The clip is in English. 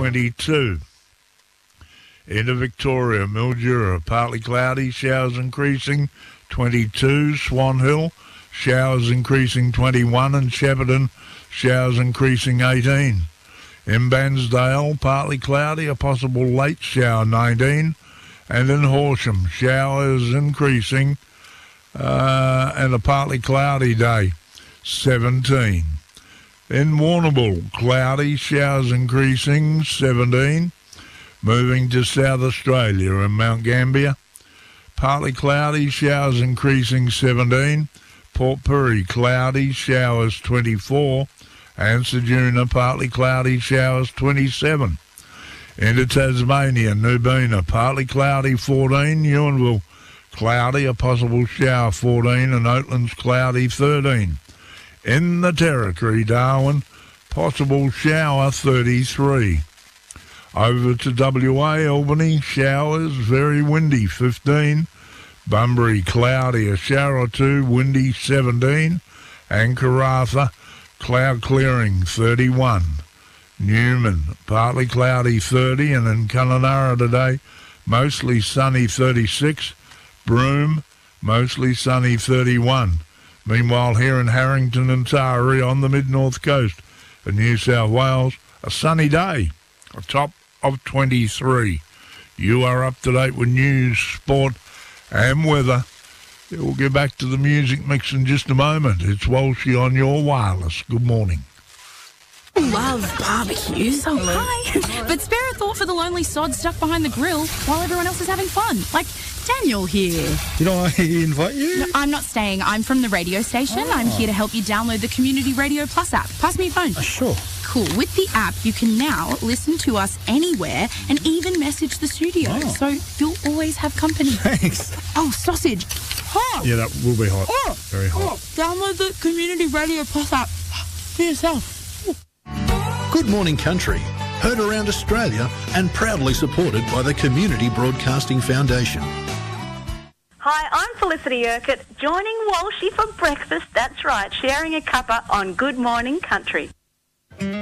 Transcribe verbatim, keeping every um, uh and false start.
twenty-two. Into Victoria, Mildura, partly cloudy, showers increasing, twenty-two. Swan Hill, showers increasing, twenty-one. And Shepparton, showers increasing, eighteen. In Bansdale, partly cloudy, a possible late shower, nineteen. And in Horsham, showers increasing uh, and a partly cloudy day, seventeen. In Warrnambool, cloudy, showers increasing, seventeen. Moving to South Australia and Mount Gambier, partly cloudy, showers increasing, seventeen. Port Pirie, cloudy, showers, twenty-four. And Ceduna, partly cloudy, showers, twenty-seven. Into Tasmania, Nubina, partly cloudy, fourteen. Ewanville, cloudy, a possible shower, fourteen. And Oatlands, cloudy, thirteen. In the Territory, Darwin, possible shower, thirty-three. Over to W A, Albany, showers, very windy, fifteen. Bunbury, cloudy, a shower or two, windy, seventeen. And Karratha, cloud clearing, thirty-one. Newman, partly cloudy, thirty. And in Kununurra today, mostly sunny, thirty-six. Broome, mostly sunny, thirty-one. Meanwhile, here in Harrington and Taree on the mid-north coast of New South Wales, a sunny day, a top of twenty-three. You are up to date with news, sport and weather. We'll get back to the music mix in just a moment. It's Walshy on your wireless. Good morning. Love barbecues. Oh, hi. But spare a thought for the lonely sod stuck behind the grill while everyone else is having fun. Like Daniel here. Did I invite you? No, I'm not staying. I'm from the radio station. Oh. I'm here to help you download the Community Radio Plus app. Pass me your phone. Uh, sure. Cool. With the app, you can now listen to us anywhere and even message the studio. Oh. So you'll always have company. Thanks. Oh, sausage. Hot. Yeah, that will be hot. Oh. Very hot. Oh. Download the Community Radio Plus app for yourself. Good Morning Country, heard around Australia and proudly supported by the Community Broadcasting Foundation. Hi, I'm Felicity Urquhart, joining Walshy for breakfast. That's right, sharing a cuppa on Good Morning Country.